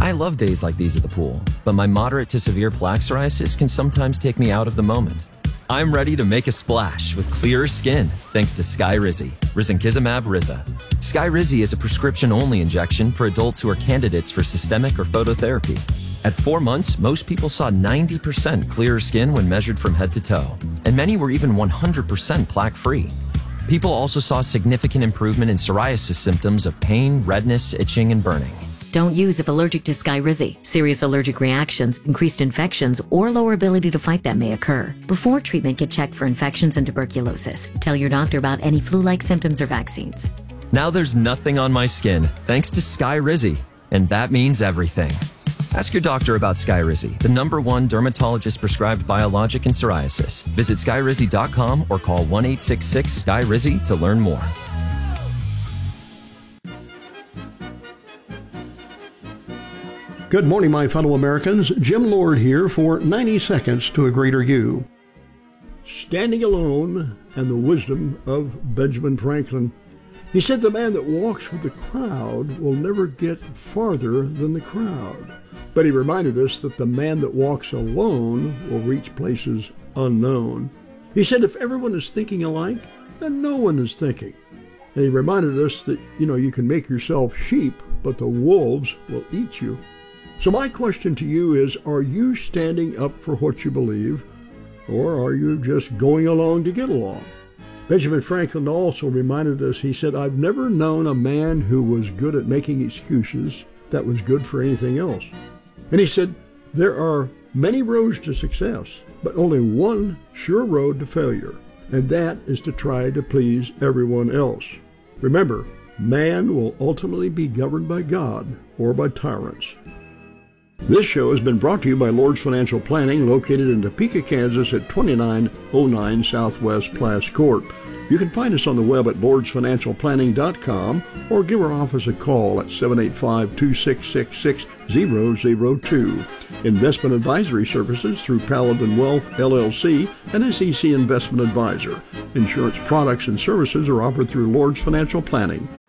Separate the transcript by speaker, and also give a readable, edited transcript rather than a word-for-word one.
Speaker 1: I love days like these at the pool, but my moderate to severe plaque psoriasis can sometimes take me out of the moment. I'm ready to make a splash with clearer skin thanks to Skyrizi, risankizumab Riza. Skyrizi is a prescription-only injection for adults who are candidates for systemic or phototherapy. At 4 months, most people saw 90% clearer skin when measured from head to toe, and many were even 100% plaque-free. People also saw significant improvement in psoriasis symptoms of pain, redness, itching, and burning.
Speaker 2: Don't use if allergic to Skyrizi. Serious allergic reactions, increased infections, or lower ability to fight them may occur. Before treatment, get checked for infections and tuberculosis. Tell your doctor about any flu-like symptoms or vaccines.
Speaker 1: Now there's nothing on my skin thanks to Skyrizi, and that means everything. Ask your doctor about Skyrizi, the #1 dermatologist-prescribed biologic in psoriasis. Visit Skyrizi.com or call 1-866-SKYRIZI to learn more.
Speaker 3: Good morning, my fellow Americans. Jim Lord here for 90 Seconds to a Greater You. Standing Alone and the Wisdom of Benjamin Franklin. He said the man that walks with the crowd will never get farther than the crowd. But he reminded us that the man that walks alone will reach places unknown. He said if everyone is thinking alike, then no one is thinking. And he reminded us that, you can make yourself sheep, but the wolves will eat you. So my question to you is, are you standing up for what you believe, or are you just going along to get along? Benjamin Franklin also reminded us, he said, I've never known a man who was good at making excuses that was good for anything else. And he said, there are many roads to success, but only one sure road to failure, and that is to try to please everyone else. Remember, man will ultimately be governed by God or by tyrants. This show has been brought to you by Lord's Financial Planning, located in Topeka, Kansas at 2909 Southwest Plass Court. You can find us on the web at lordsfinancialplanning.com or give our office a call at 785-2666-002. Investment advisory services through Paladin Wealth, LLC, and SEC Investment Advisor. Insurance products and services are offered through Lord's Financial Planning.